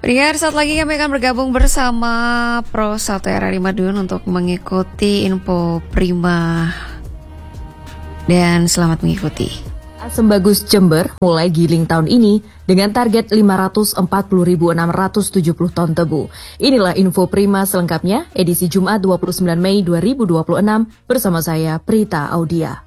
Pendengar, saat lagi kami akan bergabung bersama Pro 1 RRI Madiun untuk mengikuti info prima. Dan selamat mengikuti. Asam Bagus Jember mulai giling tahun ini dengan target 540.670 ton tebu. Inilah info prima selengkapnya edisi Jumat 29 Mei 2026 bersama saya Prita Audia.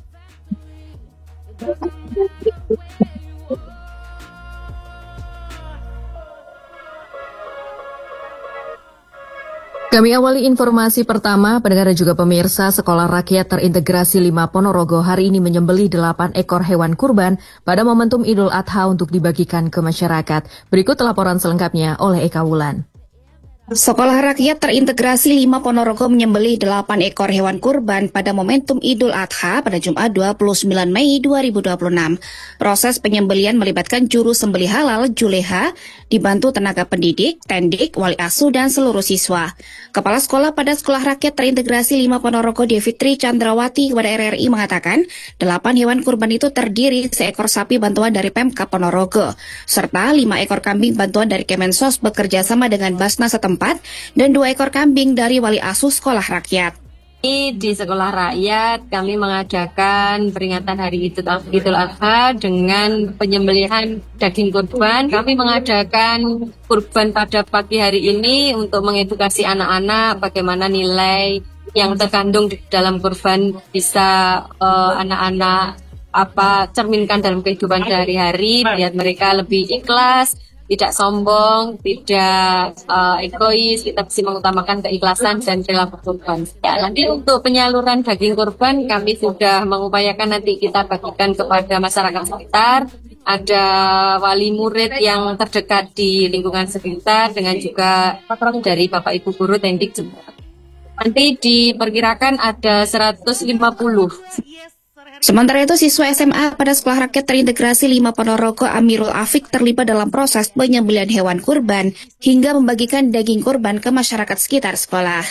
Kami awali informasi pertama, pendengar dan juga pemirsa. Sekolah Rakyat Terintegrasi 5 Ponorogo hari ini menyembelih 8 ekor hewan kurban pada momentum Idul Adha untuk dibagikan ke masyarakat. Berikut laporan selengkapnya oleh Eka Wulan. Sekolah Rakyat Terintegrasi 5 Ponorogo menyembelih 8 ekor hewan kurban pada momentum Idul Adha pada Jumat 29 Mei 2026. Proses penyembelihan melibatkan juru sembelih halal Juleha, dibantu tenaga pendidik, tendik, wali asuh, dan seluruh siswa. Kepala Sekolah pada Sekolah Rakyat Terintegrasi 5 Ponorogo Devitri Chandrawati kepada RRI mengatakan, 8 hewan kurban itu terdiri seekor sapi bantuan dari Pemkab Ponorogo, serta 5 ekor kambing bantuan dari Kemensos bekerja sama dengan Basnas setempat, dan 2 ekor kambing dari wali asuh sekolah rakyat. Di Sekolah Rakyat kami mengadakan peringatan Hari Idul Adha dengan penyembelihan daging kurban. Kami mengadakan kurban pada pagi hari ini untuk mengedukasi anak-anak bagaimana nilai yang terkandung di dalam kurban bisa anak-anak cerminkan dalam kehidupan sehari-hari, biar mereka lebih ikhlas, tidak sombong, tidak egois. Kita bisa mengutamakan keikhlasan dan perilaku kurban. Ya, nanti untuk penyaluran daging kurban kami sudah mengupayakan nanti kita bagikan kepada masyarakat sekitar. Ada wali murid yang terdekat di lingkungan sekitar dengan juga dari Bapak Ibu Guru Tendik Jember. Nanti diperkirakan ada 150. Sementara itu, siswa SMA pada Sekolah Rakyat Terintegrasi 5 Ponorogo Amirul Afik terlibat dalam proses penyembelihan hewan kurban hingga membagikan daging kurban ke masyarakat sekitar sekolah.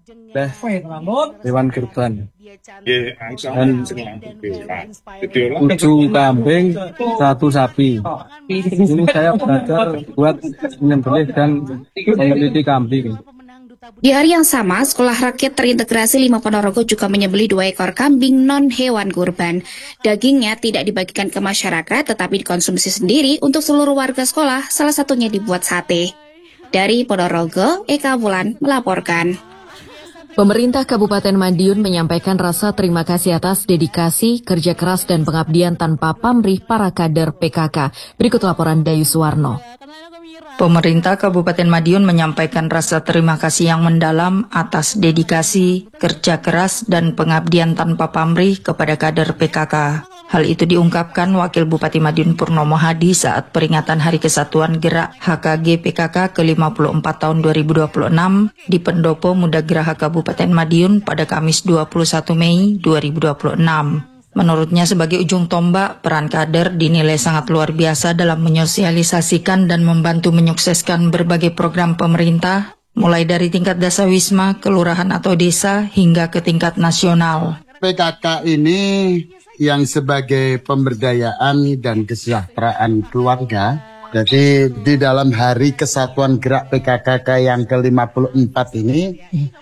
Hewan kurban dan 7 kambing, 1 sapi. Ini saya belajar buat menyembelih dan memiliki kambing. Di hari yang sama, Sekolah Rakyat Terintegrasi 5 Ponorogo juga menyembelih 2 ekor kambing non-hewan kurban. Dagingnya tidak dibagikan ke masyarakat, tetapi dikonsumsi sendiri untuk seluruh warga sekolah, salah satunya dibuat sate. Dari Ponorogo, Eka Wulan melaporkan. Pemerintah Kabupaten Madiun menyampaikan rasa terima kasih atas dedikasi, kerja keras, dan pengabdian tanpa pamrih para kader PKK. Berikut laporan Dayu Suwarno. Pemerintah Kabupaten Madiun menyampaikan rasa terima kasih yang mendalam atas dedikasi, kerja keras, dan pengabdian tanpa pamrih kepada kader PKK. Hal itu diungkapkan Wakil Bupati Madiun Purnomo Hadi saat peringatan Hari Kesatuan Gerak HKG PKK ke-54 tahun 2026 di Pendopo Muda Geraha Kabupaten Madiun pada Kamis 21 Mei 2026. Menurutnya sebagai ujung tombak, peran kader dinilai sangat luar biasa dalam menyosialisasikan dan membantu menyukseskan berbagai program pemerintah, mulai dari tingkat dasawisma, kelurahan atau desa, hingga ke tingkat nasional. PKK ini yang sebagai pemberdayaan dan kesejahteraan keluarga, jadi di dalam Hari Kesatuan Gerak PKK yang ke-54 ini,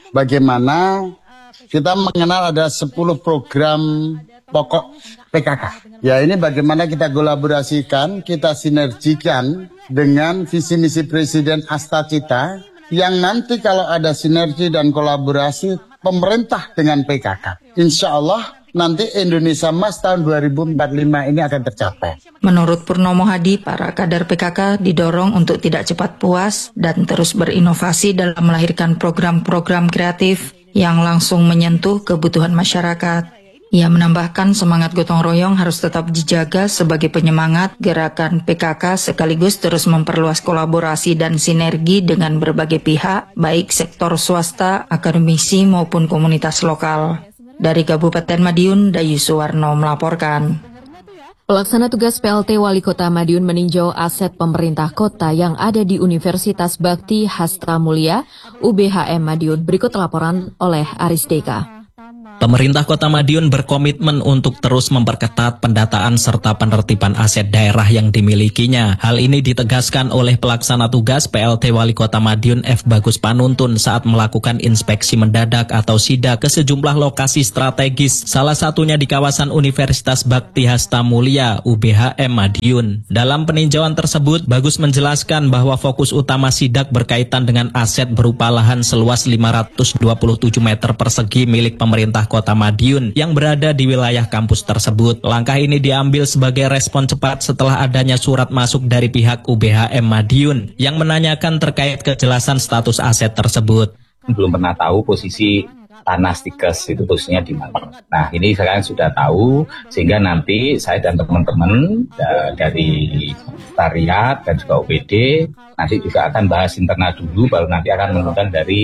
bagaimana kita mengenal ada 10 program pokok PKK. Ya, ini bagaimana kita kolaborasikan, kita sinergikan dengan visi misi Presiden Astacita yang nanti kalau ada sinergi dan kolaborasi pemerintah dengan PKK. Insya Allah nanti Indonesia Emas tahun 2045 ini akan tercapai. Menurut Purnomo Hadi, para kader PKK didorong untuk tidak cepat puas dan terus berinovasi dalam melahirkan program-program kreatif yang langsung menyentuh kebutuhan masyarakat. Ia menambahkan semangat gotong royong harus tetap dijaga sebagai penyemangat gerakan PKK sekaligus terus memperluas kolaborasi dan sinergi dengan berbagai pihak, baik sektor swasta, akademisi maupun komunitas lokal. Dari Kabupaten Madiun, Dayu Suwarno melaporkan. Pelaksana tugas PLT Wali Kota Madiun meninjau aset pemerintah kota yang ada di Universitas Bakti Hasta Mulia, UBHM Madiun. Berikut laporan oleh Aris Deka. Pemerintah Kota Madiun berkomitmen untuk terus memperketat pendataan serta penertiban aset daerah yang dimilikinya. Hal ini ditegaskan oleh pelaksana tugas PLT Wali Kota Madiun F. Bagus Panuntun saat melakukan inspeksi mendadak atau sidak ke sejumlah lokasi strategis, salah satunya di kawasan Universitas Bakti Hasta Mulia UBHM Madiun. Dalam peninjauan tersebut, Bagus menjelaskan bahwa fokus utama sidak berkaitan dengan aset berupa lahan seluas 527 meter persegi milik pemerintah Kota Madiun yang berada di wilayah kampus tersebut. Langkah ini diambil sebagai respon cepat setelah adanya surat masuk dari pihak UBHM Madiun yang menanyakan terkait kejelasan status aset tersebut. Belum pernah tahu posisi tanah Stikes itu posisinya di mana. Nah, ini sekarang sudah tahu, sehingga nanti saya dan teman-teman dari Sekretariat dan juga OPD nanti juga akan bahas internal dulu, baru nanti akan menentukan dari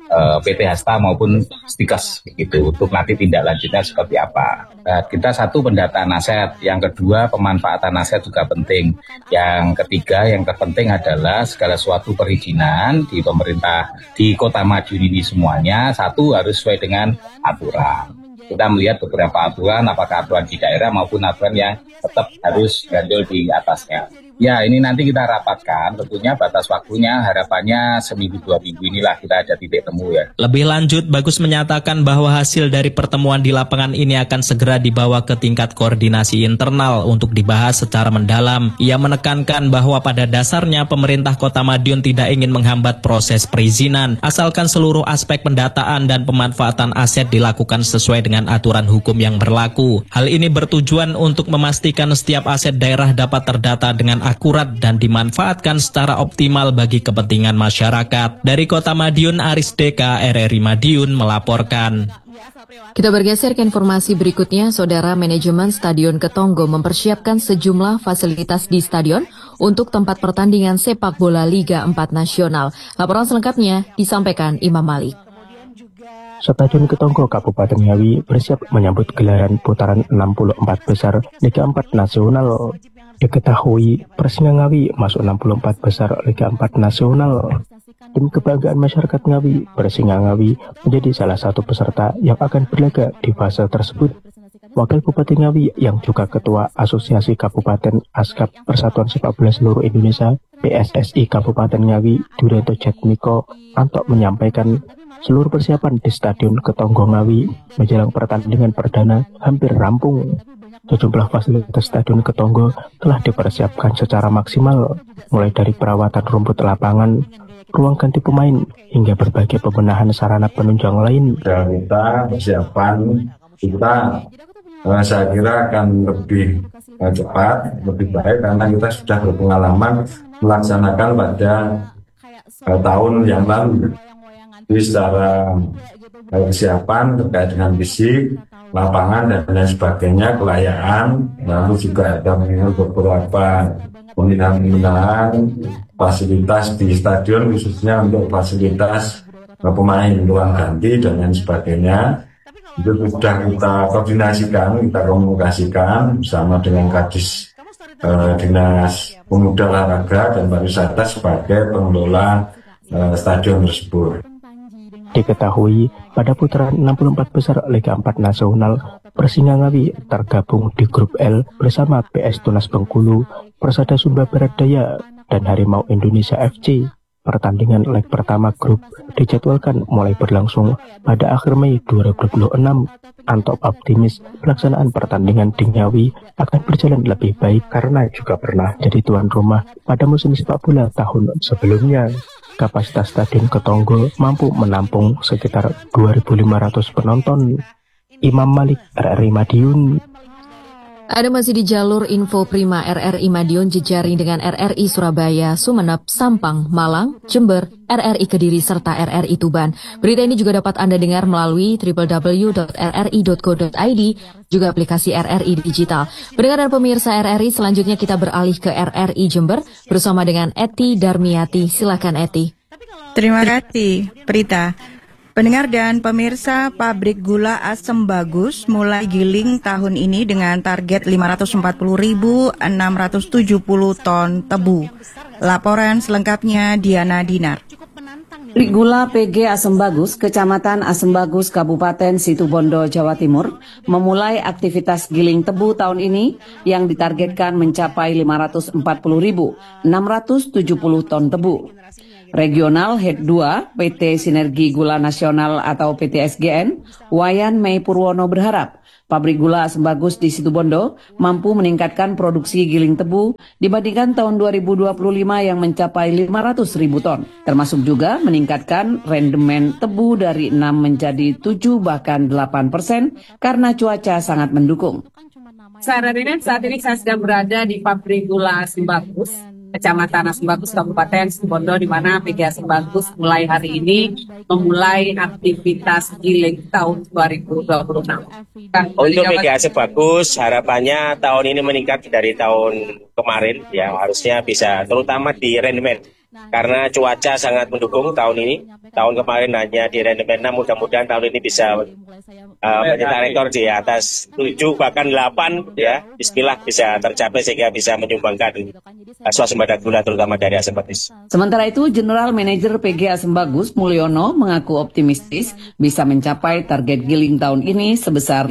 PT Hasta maupun Stikes gitu, untuk nanti tindak lanjutnya seperti apa. Kita satu, pendataan aset, yang kedua pemanfaatan aset juga penting, yang ketiga yang terpenting adalah segala suatu perizinan di pemerintah di Kota Madiun ini semuanya satu harus sesuai dengan aturan. Kita melihat beberapa aturan, apakah aturan di daerah maupun aturan yang tetap harus gandol di atasnya. Ya, ini nanti kita rapatkan, tentunya batas waktunya harapannya seminggu 2 minggu inilah kita ada titik temu ya. Lebih lanjut, Bagus menyatakan bahwa hasil dari pertemuan di lapangan ini akan segera dibawa ke tingkat koordinasi internal untuk dibahas secara mendalam. Ia menekankan bahwa pada dasarnya pemerintah Kota Madiun tidak ingin menghambat proses perizinan, asalkan seluruh aspek pendataan dan pemanfaatan aset dilakukan sesuai dengan aturan hukum yang berlaku. Hal ini bertujuan untuk memastikan setiap aset daerah dapat terdata dengan akurat dan dimanfaatkan secara optimal bagi kepentingan masyarakat. Dari Kota Madiun, Aris Deka, RRI Madiun melaporkan. Kita bergeser ke informasi berikutnya. Saudara, manajemen Stadion Ketonggo mempersiapkan sejumlah fasilitas di stadion untuk tempat pertandingan sepak bola Liga 4 Nasional. Laporan selengkapnya disampaikan Imam Malik. Stadion Ketonggo Kabupaten Ngawi bersiap menyambut gelaran putaran 64 besar Liga 4 Nasional. Diketahui, Persinga Ngawi masuk 64 besar Liga 4 Nasional. Tim kebanggaan masyarakat Ngawi, Persinga Ngawi, menjadi salah satu peserta yang akan berlaga di fase tersebut. Wakil Bupati Ngawi yang juga Ketua Asosiasi Kabupaten Askap Persatuan Sepak Bola Seluruh Indonesia PSSI Kabupaten Ngawi, Duranto Jatmiko, Antok menyampaikan seluruh persiapan di Stadion Ketonggo Ngawi menjelang pertandingan perdana hampir rampung. Sejumlah fasilitas Stadion Ketonggo telah dipersiapkan secara maksimal, mulai dari perawatan rumput lapangan, ruang ganti pemain, hingga berbagai pembenahan sarana penunjang lain. Dan kita persiapan kita saya kira akan lebih cepat, lebih baik karena kita sudah berpengalaman melaksanakan pada tahun yang lalu. Jadi secara kesiapan terkait dengan fisik, lapangan dan lain sebagainya, kelayakan, lalu juga ada beberapa pembinaan fasilitas di stadion khususnya untuk fasilitas pemain, ruang ganti dan lain sebagainya. Itu sudah kita koordinasikan, kita komunikasikan bersama dengan Kadis Dinas Pemuda Olahraga dan Pariwisata sebagai pengelola stadion tersebut. Diketahui, pada putaran 64 besar Liga 4 Nasional, Persinga Ngawi tergabung di grup L bersama PS Tunas Bengkulu, Persada Sumba Barat Daya, dan Harimau Indonesia FC. Pertandingan leg pertama grup dijadwalkan mulai berlangsung pada akhir Mei 2026. Antok optimis pelaksanaan pertandingan di Ngawi akan berjalan lebih baik karena juga pernah jadi tuan rumah pada musim sepak bola tahun sebelumnya. Kapasitas Stadion Ketonggo mampu menampung sekitar 2.500 penonton. Imam Malik, RRI Madiun. Ada masih di jalur info Prima RRI Madiun jejaring dengan RRI Surabaya, Sumeneb, Sampang, Malang, Jember, RRI Kediri, serta RRI Tuban. Berita ini juga dapat Anda dengar melalui www.rri.co.id, juga aplikasi RRI Digital. Pendengar dan pemirsa RRI, selanjutnya kita beralih ke RRI Jember bersama dengan Eti Darmiati. Silakan Eti. Terima kasih, Prita. Pendengar dan pemirsa, pabrik gula Asem Bagus mulai giling tahun ini dengan target 540.670 ton tebu. Laporan selengkapnya Diana Dinar. Pabrik gula PG Asem Bagus, Kecamatan Asem Bagus, Kabupaten Situbondo, Jawa Timur, memulai aktivitas giling tebu tahun ini yang ditargetkan mencapai 540.670 ton tebu. Regional Head 2 PT Sinergi Gula Nasional atau PT SGN, Wayan Mei Purwono berharap pabrik gula Asem Bagus di Situbondo mampu meningkatkan produksi giling tebu dibandingkan tahun 2025 yang mencapai 500.000 ton, termasuk juga meningkatkan rendemen tebu dari 6 menjadi 7 bahkan 8% karena cuaca sangat mendukung. Saat ini saya sedang berada di pabrik gula Asem Bagus, Kecamatan Asem Bagus, Kabupaten Situbondo, di mana PG Asem Bagus mulai hari ini memulai aktivitas giling tahun 2026. Untuk PG Asem Bagus, harapannya tahun ini meningkat dari tahun kemarin, ya harusnya bisa, terutama di rendemen. Karena cuaca sangat mendukung tahun ini. Tahun kemarin hanya di rendemen 6, mudah-mudahan tahun ini bisa mencetak rekor di atas 7 bahkan 8 ya. Bismillah bisa tercapai sehingga bisa menyumbangkan swasembada gula terutama dari Asem Bagus. Sementara itu, General Manager PG Asem Bagus Mulyono mengaku optimistis bisa mencapai target giling tahun ini sebesar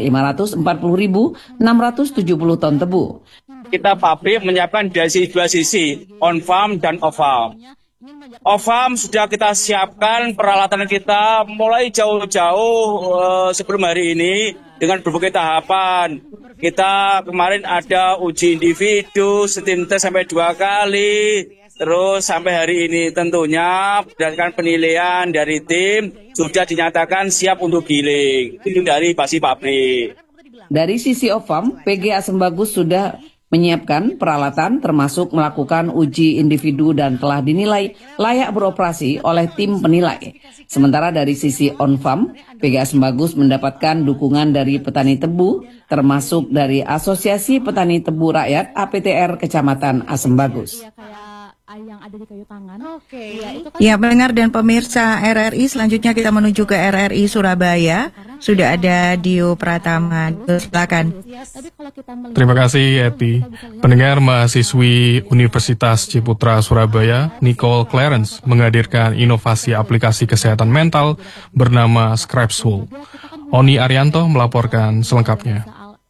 540.670 ton tebu. Kita pabrik menyiapkan dari dua sisi, on farm dan off farm. Off farm sudah kita siapkan peralatan kita mulai jauh-jauh sebelum hari ini dengan berbagai tahapan. Kita kemarin ada uji individu, steam test sampai 2 kali. Terus sampai hari ini tentunya berdasarkan penilaian dari tim sudah dinyatakan siap untuk giling. Itu dari basi pabrik. Dari sisi off farm, PG Asem Bagus sudah menyiapkan peralatan termasuk melakukan uji individu dan telah dinilai layak beroperasi oleh tim penilai. Sementara dari sisi on-farm, PG Asem Bagus mendapatkan dukungan dari petani tebu termasuk dari Asosiasi Petani Tebu Rakyat APTR Kecamatan Asem Bagus. Yang ada di kayu tangan. Ya, pendengar dan pemirsa RRI, selanjutnya kita menuju ke RRI Surabaya. Sudah ada Dio Pratama. Silakan. Terima kasih, Eti. Pendengar, mahasiswi Universitas Ciputra Surabaya, Nicole Clarence, menghadirkan inovasi aplikasi kesehatan mental bernama Scribesoul. Oni Arianto melaporkan selengkapnya.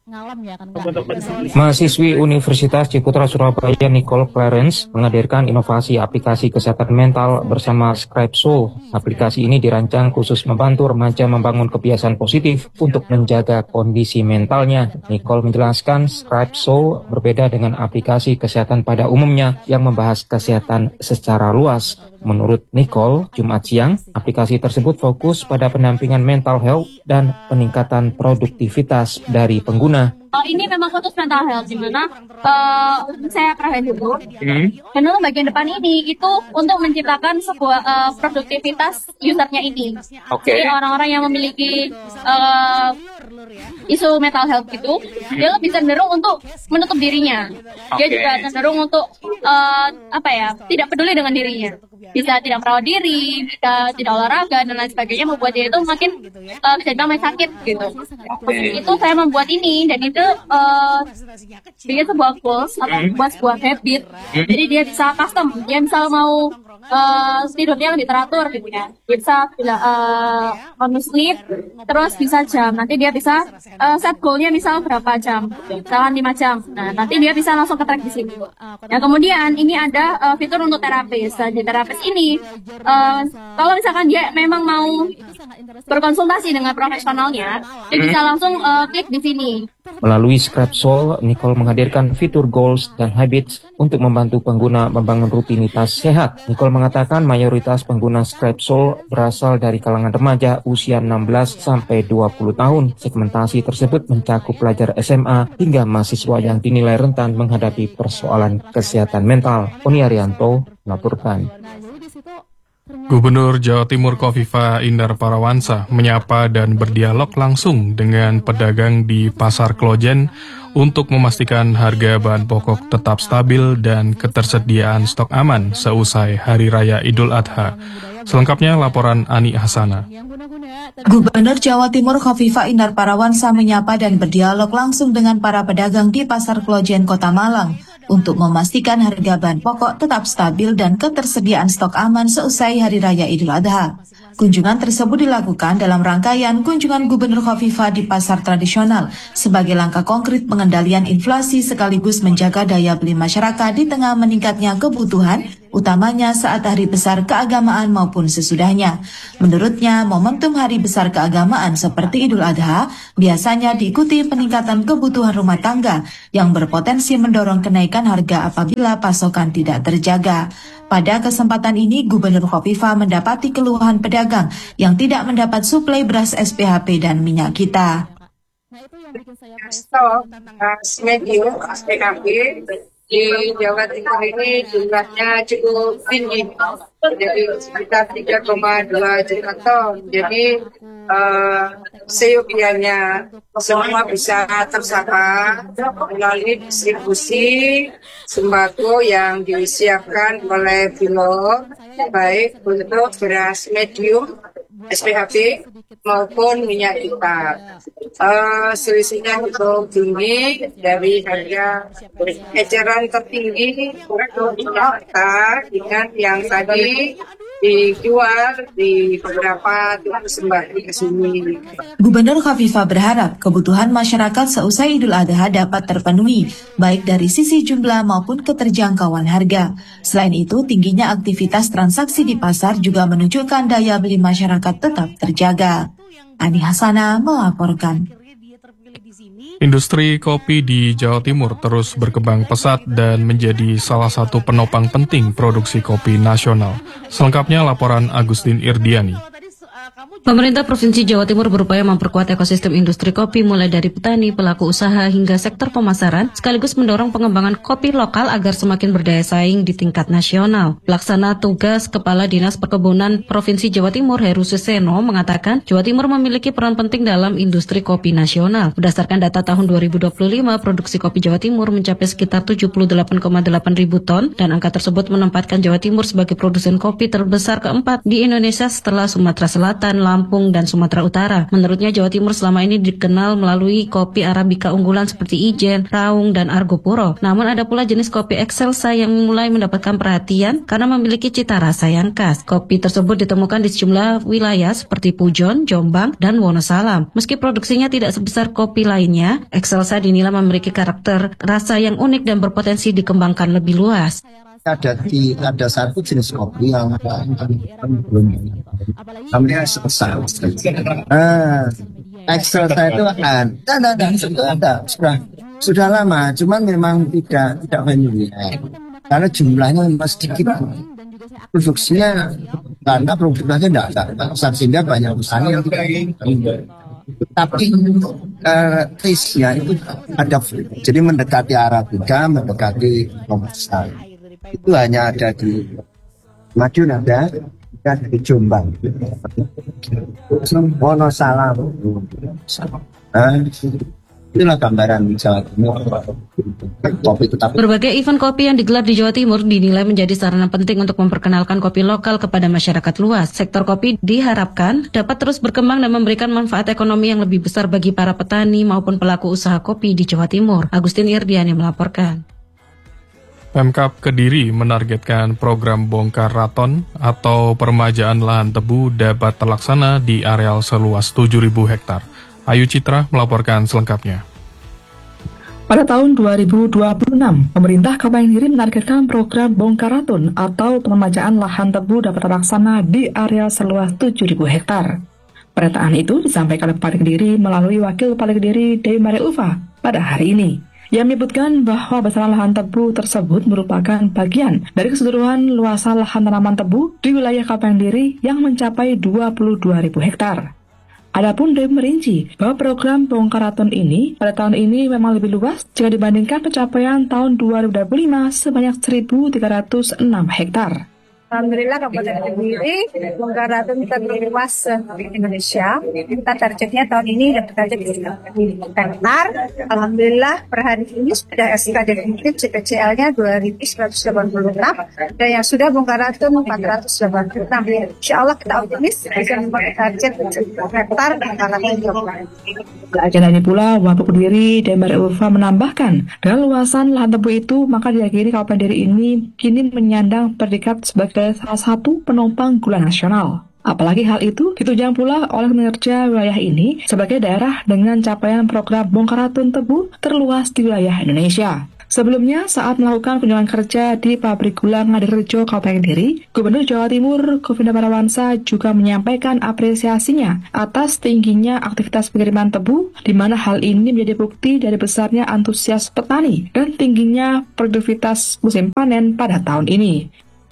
Mahasiswi Universitas Ciputra Surabaya Nicole Clarence menghadirkan inovasi aplikasi kesehatan mental bersama Scribesoul. Aplikasi ini dirancang khusus membantu remaja membangun kebiasaan positif untuk menjaga kondisi mentalnya. Nicole menjelaskan Scribesoul berbeda dengan aplikasi kesehatan pada umumnya yang membahas kesehatan secara luas. Menurut Nicole, Jumat siang, aplikasi tersebut fokus pada pendampingan mental health dan peningkatan produktivitas dari pengguna. Ini memang khusus mental health, di mana saya pernah dulu. Dan untuk bagian depan ini itu untuk menciptakan sebuah produktivitas usernya ini. Jadi orang-orang yang memiliki isu mental health itu, dia lebih cenderung untuk menutup dirinya. Dia juga cenderung untuk tidak peduli dengan dirinya. Bisa tidak merawat diri, bisa tidak olahraga dan lain sebagainya, membuat dia itu makin bisa dibilang sakit gitu. Itu saya membuat ini, dan itu bikin sebuah goals atau membuat sebuah habit. Jadi dia bisa custom, dia misal mau tidurnya lebih teratur gitu ya. Dia bisa on sleep, terus bisa jam. Nanti dia bisa set goalnya misal berapa jam, misalkan 5 jam. Nah, nanti dia bisa langsung ke track di sini. Nah, kemudian ini ada fitur untuk terapis. Di terapis ini, kalau misalkan dia memang mau berkonsultasi dengan profesionalnya, dia bisa langsung klik di sini. Melalui Scribesoul, Nicole menghadirkan fitur goals dan habits untuk membantu pengguna membangun rutinitas sehat. Nicole mengatakan mayoritas pengguna Scribesoul berasal dari kalangan remaja usia 16 sampai 20 tahun. Segmentasi tersebut mencakup pelajar SMA hingga mahasiswa yang dinilai rentan menghadapi persoalan kesehatan mental. Oni Arianto melaporkan. Gubernur Jawa Timur Kofifa Indar Parawansa menyapa dan berdialog langsung dengan pedagang di Pasar Klojen untuk memastikan harga bahan pokok tetap stabil dan ketersediaan stok aman seusai Hari Raya Idul Adha. Selengkapnya laporan Ani Hasana. Gubernur Jawa Timur Kofifa Indar Parawansa menyapa dan berdialog langsung dengan para pedagang di Pasar Klojen, Kota Malang untuk memastikan harga bahan pokok tetap stabil dan ketersediaan stok aman seusai Hari Raya Idul Adha. Kunjungan tersebut dilakukan dalam rangkaian kunjungan Gubernur Khofifah di pasar tradisional sebagai langkah konkret pengendalian inflasi sekaligus menjaga daya beli masyarakat di tengah meningkatnya kebutuhan, utamanya saat hari besar keagamaan maupun sesudahnya. Menurutnya, momentum hari besar keagamaan seperti Idul Adha biasanya diikuti peningkatan kebutuhan rumah tangga yang berpotensi mendorong kenaikan harga apabila pasokan tidak terjaga. Pada kesempatan ini, Gubernur Khofifah mendapati keluhan pedagang yang tidak mendapat suplai beras SPHP dan minyak kita. Stok medium SPHP di Jawa Timur ini jumlahnya cukup tinggi, jadi sekitar 3,2 juta ton. Jadi seyogianya semua bisa tersapa melalui distribusi sembako yang disiapkan oleh Bulog, baik untuk beras medium SPHP maupun minyak kita. Selisihnya cukup tinggi dari harga eceran tertinggi kita dengan yang tadi dijual di beberapa sembako di sini. Gubernur Khofifah berharap kebutuhan masyarakat seusai Idul Adha dapat terpenuhi, baik dari sisi jumlah maupun keterjangkauan harga. Selain itu, tingginya aktivitas transaksi di pasar juga menunjukkan daya beli masyarakat tetap terjaga. Ani Hasana melaporkan. Industri kopi di Jawa Timur terus berkembang pesat dan menjadi salah satu penopang penting produksi kopi nasional. Selengkapnya laporan Agustin Irdiani. Pemerintah Provinsi Jawa Timur berupaya memperkuat ekosistem industri kopi mulai dari petani, pelaku usaha hingga sektor pemasaran, sekaligus mendorong pengembangan kopi lokal agar semakin berdaya saing di tingkat nasional. Pelaksana tugas Kepala Dinas Perkebunan Provinsi Jawa Timur Heru Suseno mengatakan Jawa Timur memiliki peran penting dalam industri kopi nasional. Berdasarkan data tahun 2025, produksi kopi Jawa Timur mencapai sekitar 78,8 ribu ton dan angka tersebut menempatkan Jawa Timur sebagai produsen kopi terbesar keempat di Indonesia setelah Sumatera Selatan, Lampung, dan Sumatera Utara. Menurutnya Jawa Timur selama ini dikenal melalui kopi Arabica unggulan seperti Ijen, Raung, dan Argopuro. Namun ada pula jenis kopi Excelsa yang mulai mendapatkan perhatian karena memiliki cita rasa yang khas. Kopi tersebut ditemukan di sejumlah wilayah seperti Pujon, Jombang, dan Wonosalam. Meski produksinya tidak sebesar kopi lainnya, Excelsa dinilai memiliki karakter rasa yang unik dan berpotensi dikembangkan lebih luas. Ada satu jenis kopi yang belum namanya Excelsa. Excelsa itu sudah lama, cuman memang tidak familiar karena jumlahnya memang sedikit. Produksinya karena produknya tidak besar sehingga banyak usaha yang tidak. Tapi taste-nya itu ada, jadi mendekati Arabica, mendekati komersial. Itu hanya ada di Madiun, ada di Jombang, Wonosalam. Itulah gambaran Jawa Timur. Berbagai event kopi yang digelar di Jawa Timur dinilai menjadi sarana penting untuk memperkenalkan kopi lokal kepada masyarakat luas. Sektor kopi diharapkan dapat terus berkembang dan memberikan manfaat ekonomi yang lebih besar bagi para petani maupun pelaku usaha kopi di Jawa Timur. Agustin Irdiani melaporkan. Pemkab Kediri menargetkan program bongkar raton atau peremajaan lahan tebu dapat terlaksana di areal seluas 7.000 hektar. Ayu Citra melaporkan selengkapnya. Pada tahun 2026, pemerintah Kabupaten Kediri menargetkan program bongkar raton atau peremajaan lahan tebu dapat terlaksana di area seluas 7.000 hektar. Pernyataan itu disampaikan oleh Bupati Kediri melalui Wakil Bupati Kediri Dewi Maria Ulfa pada hari ini. Yang menyebutkan bahwa besaran lahan tebu tersebut merupakan bagian dari keseluruhan luasan lahan tanaman tebu di wilayah Kabupaten Kediri yang mencapai 22.000 hektar. Adapun Dewi merinci bahwa program bongkar raton ini pada tahun ini memang lebih luas jika dibandingkan pencapaian tahun 2025 sebanyak 1.306 hektar. Alhamdulillah Kabupaten Kediri Bongkaratun terluas di Indonesia. Kita targetnya tahun ini dapat target 1.000 hektar. Alhamdulillah per hari ini sudah SK definitif CPCL-nya 2.186 dan yang sudah Bongkaratun 486. Insya Allah kita optimis bisa membuat target 1.000 hektar Bongkaratun. Acara ini pula Wapuk Kediri Demar Ulfa menambahkan, dengan luasan lahan tebu itu maka diyakini Kabupaten Kediri ini kini menyandang predikat sebagai salah satu penopang gula nasional. Apalagi hal itu ditunjang pula oleh kinerja wilayah ini sebagai daerah dengan capaian program Bongkaratun tebu terluas di wilayah Indonesia. Sebelumnya, saat melakukan kunjungan kerja di pabrik gula Ngadirejo, Kabupaten Kediri, Gubernur Jawa Timur Kofifa Indar Parawansa juga menyampaikan apresiasinya atas tingginya aktivitas pengiriman tebu, di mana hal ini menjadi bukti dari besarnya antusias petani dan tingginya produktivitas musim panen pada tahun ini.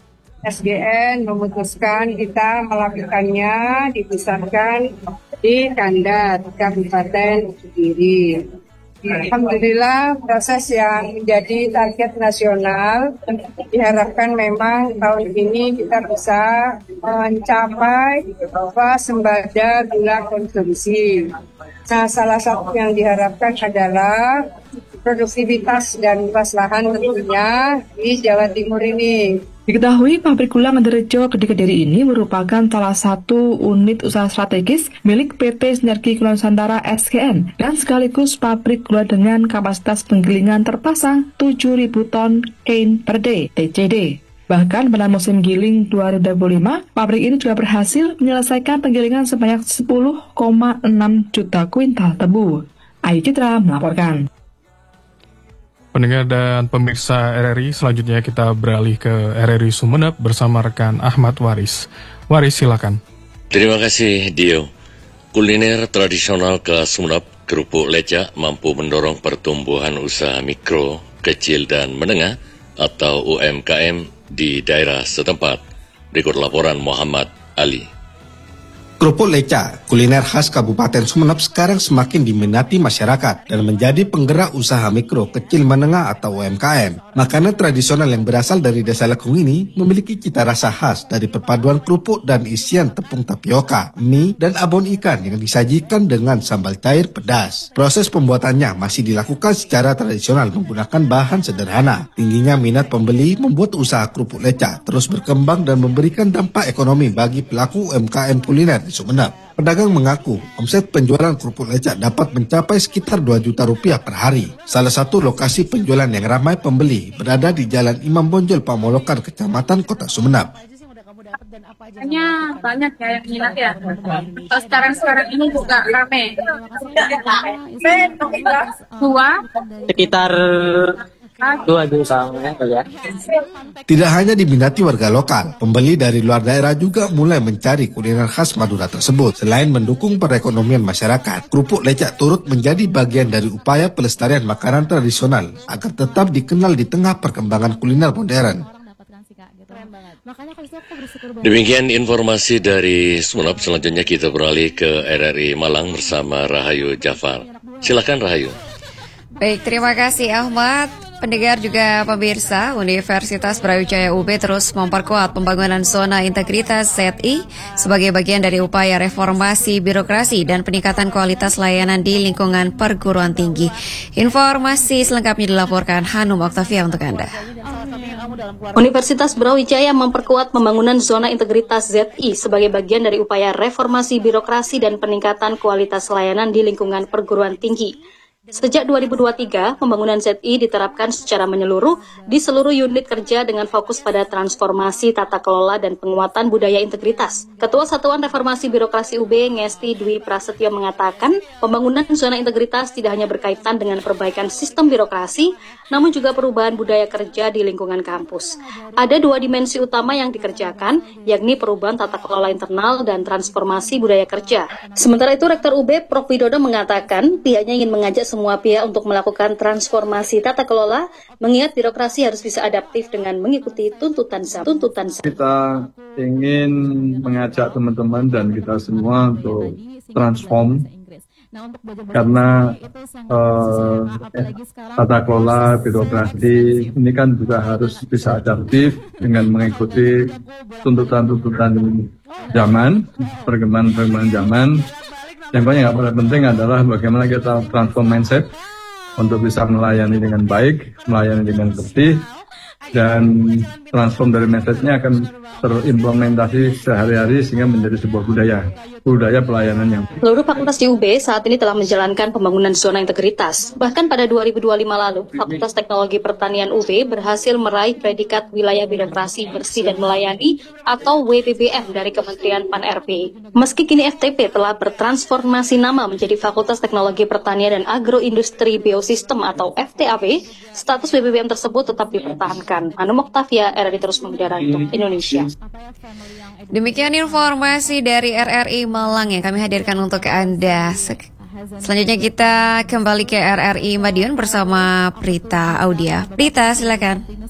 SGN memutuskan kita melakukannya dipusatkan di Kandat, Kabupaten Kediri. Alhamdulillah proses yang menjadi target nasional diharapkan memang tahun ini kita bisa mencapai swasembada gula konsumsi. Nah, salah satu yang diharapkan adalah produktivitas dan luas lahan tentunya di Jawa Timur ini. Diketahui pabrik gula Ngadirejo Kediri ini merupakan salah satu unit usaha strategis milik PT Sinergi Gula Nusantara SGN dan sekaligus pabrik gula dengan kapasitas penggilingan terpasang 7.000 ton cane per day (TCD). Bahkan pada musim giling 2025, pabrik ini juga berhasil menyelesaikan penggilingan sebanyak 10,6 juta kuintal tebu. Ayu Citra melaporkan. Pendengar dan pemirsa RRI, selanjutnya kita beralih ke RRI Sumeneb bersama rekan Ahmad Waris. Waris, silakan. Terima kasih, Dio. Kuliner tradisional kelas Sumeneb, kerupuk lecak, mampu mendorong pertumbuhan usaha mikro, kecil, dan menengah atau UMKM di daerah setempat. Berikut laporan Muhammad Ali. Kerupuk lecak, kuliner khas Kabupaten Sumeneb sekarang semakin diminati masyarakat dan menjadi penggerak usaha mikro, kecil, menengah atau UMKM. Makanan tradisional yang berasal dari Desa Lekung ini memiliki cita rasa khas dari perpaduan kerupuk dan isian tepung tapioka, mie, dan abon ikan yang disajikan dengan sambal cair pedas. Proses pembuatannya masih dilakukan secara tradisional menggunakan bahan sederhana. Tingginya minat pembeli membuat usaha kerupuk lecak terus berkembang dan memberikan dampak ekonomi bagi pelaku UMKM kuliner di Sumeneb. Pedagang mengaku omset penjualan kerupuk lecak dapat mencapai sekitar 2 juta rupiah per hari. Salah satu lokasi penjualan yang ramai pembeli berada di Jalan Imam Bonjol, Pamolokan, Kecamatan Kota Sumeneb. Hanya banyak ya yang minat ya. Sekarang ini juga rame. Sekitar 2 juta ya. Tidak hanya diminati warga lokal, pembeli dari luar daerah juga mulai mencari kuliner khas Madura tersebut. Selain mendukung perekonomian masyarakat, kerupuk lecak turut menjadi bagian dari upaya pelestarian makanan tradisional agar tetap dikenal di tengah perkembangan kuliner modern. Demikian informasi dari Sumeneb. Selanjutnya kita beralih ke RRI Malang bersama Rahayu Jafar. Silakan Rahayu. Baik, terima kasih Ahmad. Pendengar juga pemirsa, Universitas Brawijaya UB terus memperkuat pembangunan zona integritas ZI sebagai bagian dari upaya reformasi birokrasi dan peningkatan kualitas layanan di lingkungan perguruan tinggi. Informasi selengkapnya dilaporkan Hanum Oktavia untuk Anda. Universitas Brawijaya memperkuat pembangunan zona integritas ZI sebagai bagian dari upaya reformasi birokrasi dan peningkatan kualitas layanan di lingkungan perguruan tinggi. Sejak 2023, pembangunan ZI diterapkan secara menyeluruh di seluruh unit kerja dengan fokus pada transformasi tata kelola dan penguatan budaya integritas. Ketua Satuan Reformasi Birokrasi UB, Ngesti Dwi Prasetyo mengatakan, pembangunan zona integritas tidak hanya berkaitan dengan perbaikan sistem birokrasi, namun juga perubahan budaya kerja di lingkungan kampus. Ada 2 dimensi utama yang dikerjakan, yakni perubahan tata kelola internal dan transformasi budaya kerja. Sementara itu, Rektor UB, Prof. Widodo mengatakan, pihaknya ingin mengajak semua pihak untuk melakukan transformasi tata kelola, mengingat birokrasi harus bisa adaptif dengan mengikuti tuntutan zaman. Kita ingin mengajak teman-teman dan kita semua untuk transform karena tata kelola birokrasi ini kan juga harus bisa adaptif dengan mengikuti tuntutan-tuntutan zaman, perkembangan zaman. Yang paling nggak paling penting adalah bagaimana kita transform mindset untuk bisa melayani dengan baik, melayani dengan bersih, dan transform dari mindsetnya akan terimplementasi sehari-hari sehingga menjadi sebuah budaya pelayanan yang seluruh fakultas di UB saat ini telah menjalankan pembangunan zona integritas. Bahkan pada 2025 lalu, Fakultas Teknologi Pertanian UB berhasil meraih predikat wilayah birokrasi bersih dan melayani atau WBBM dari Kementerian Pan-RB. Meski kini FTP telah bertransformasi nama menjadi Fakultas Teknologi Pertanian dan Agroindustri Biosistem atau FTAB, status WBBM tersebut tetap dipertahankan. Anum Oktavia, RRI Terus Mengudara untuk Indonesia. Demikian informasi dari RRI Malang yang kami hadirkan untuk Anda. Selanjutnya kita kembali ke RRI Madiun bersama Prita Audia. Prita, silakan.